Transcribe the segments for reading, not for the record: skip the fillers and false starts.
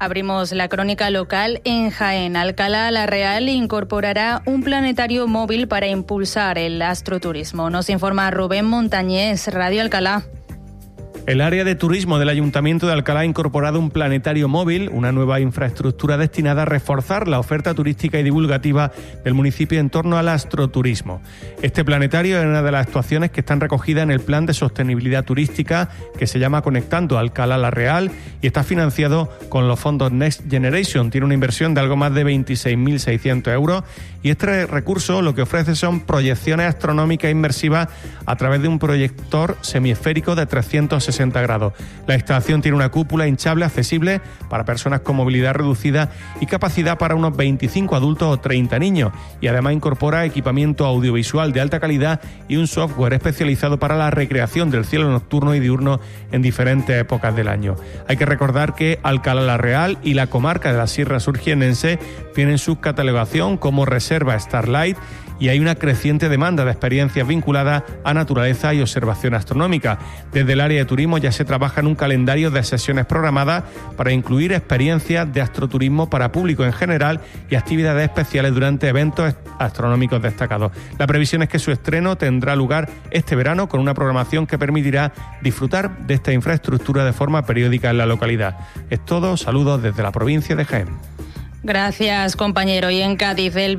Abrimos la crónica local en Jaén. Alcalá la Real incorporará un planetario móvil para impulsar el astroturismo. Nos informa Rubén Montañés, Radio Alcalá. El área de turismo del Ayuntamiento de Alcalá ha incorporado un planetario móvil, una nueva infraestructura destinada a reforzar la oferta turística y divulgativa del municipio en torno al astroturismo. Este planetario es una de las actuaciones que están recogidas en el Plan de Sostenibilidad Turística que se llama Conectando Alcalá la Real y está financiado con los fondos Next Generation. Tiene una inversión de algo más de 26.600 euros y este recurso lo que ofrece son proyecciones astronómicas inmersivas a través de un proyector semiesférico de 360 grados. La instalación tiene una cúpula hinchable accesible para personas con movilidad reducida y capacidad para unos 25 adultos o 30 niños y además incorpora equipamiento audiovisual de alta calidad y un software especializado para la recreación del cielo nocturno y diurno en diferentes épocas del año. Hay que recordar que Alcalá la Real y la comarca de la Sierra Surjienense tienen su catalogación como reserva Starlight y hay una creciente demanda de experiencias vinculadas a naturaleza y observación astronómica. Desde el área de turismo ya se trabaja en un calendario de sesiones programadas para incluir experiencias de astroturismo para público en general y actividades especiales durante eventos astronómicos destacados. La previsión es que su estreno tendrá lugar este verano con una programación que permitirá disfrutar de esta infraestructura de forma periódica en la localidad. Es todo, saludos desde la provincia de Jaén. Gracias, compañero. Y en Cádiz, el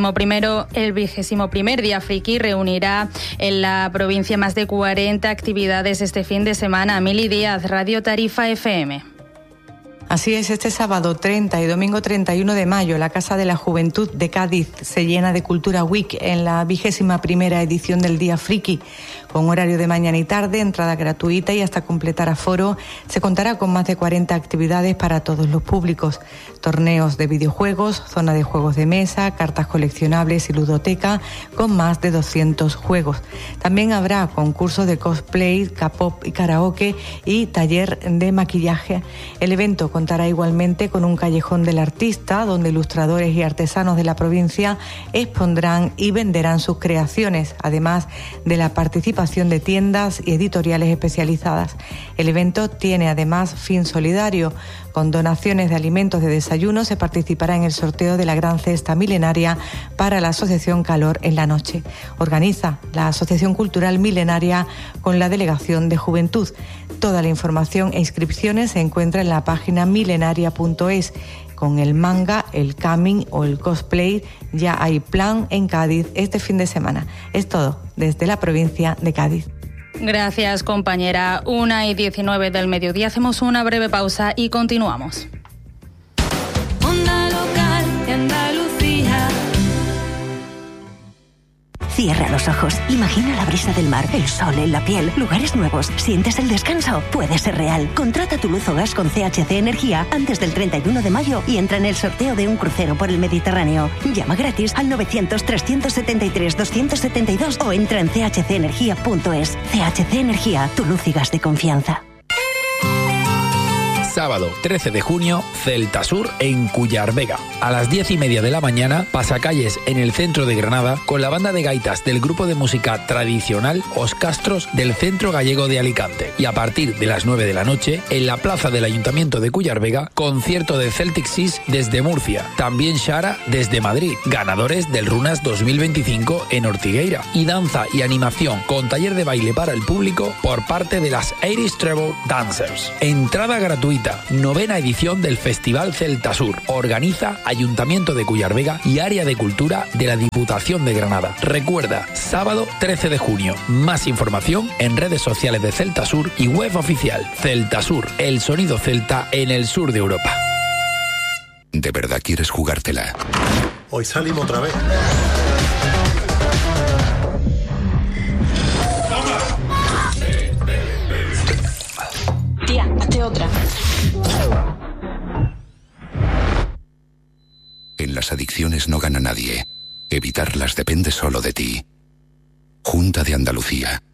21º Día Friki reunirá en la provincia más de 40 actividades este fin de semana. Mili Díaz, Radio Tarifa FM. Así es, este sábado 30 y domingo 31 de mayo, la Casa de la Juventud de Cádiz se llena de Cultura Week en la 21ª edición del Día Friki. Con horario de mañana y tarde, entrada gratuita y hasta completar aforo, se contará con más de 40 actividades para todos los públicos. Torneos de videojuegos, zona de juegos de mesa, cartas coleccionables y ludoteca con más de 200 juegos. También habrá concursos de cosplay, K-pop y karaoke y taller de maquillaje. El evento contará igualmente con un callejón del artista, donde ilustradores y artesanos de la provincia expondrán y venderán sus creaciones, además de la participación de tiendas y editoriales especializadas. El evento tiene además fin solidario. Con donaciones de alimentos de desayuno se participará en el sorteo de la gran cesta milenaria para la Asociación Calor en la Noche. Organiza la Asociación Cultural Milenaria con la Delegación de Juventud. Toda la información e inscripciones se encuentra en la página milenaria.es. Con el manga, el coming o el cosplay ya hay plan en Cádiz este fin de semana. Es todo desde la provincia de Cádiz. Gracias, compañera. 1:19 del mediodía. Hacemos una breve pausa y continuamos. Onda local de Andalucía. Cierra los ojos, imagina la brisa del mar, el sol en la piel, lugares nuevos. ¿Sientes el descanso? Puede ser real. Contrata tu luz o gas con CHC Energía antes del 31 de mayo y entra en el sorteo de un crucero por el Mediterráneo. Llama gratis al 900-373-272 o entra en chcenergia.es. CHC Energía, tu luz y gas de confianza. Sábado 13 de junio, Celtasur en Cuyarvega. A las 10:30 de la mañana, pasacalles en el centro de Granada con la banda de gaitas del grupo de música tradicional Os Castros del Centro Gallego de Alicante. Y a partir de las 9 de la noche, en la plaza del Ayuntamiento de Cuyarvega, concierto de Celtic Seas desde Murcia. También Shara desde Madrid, ganadores del Runas 2025 en Ortigueira. Y danza y animación con taller de baile para el público por parte de las Irish Treble Dancers. Entrada gratuita. 9ª edición del Festival Celtasur. Organiza Ayuntamiento de Cuyarvega y Área de Cultura de la Diputación de Granada. Recuerda, sábado 13 de junio. Más información en redes sociales de Celtasur y web oficial. Celtasur, el sonido celta en el sur de Europa. ¿De verdad quieres jugártela? Hoy salimos otra vez. Tía, hazte otra. En las adicciones no gana nadie. Evitarlas depende solo de ti. Junta de Andalucía.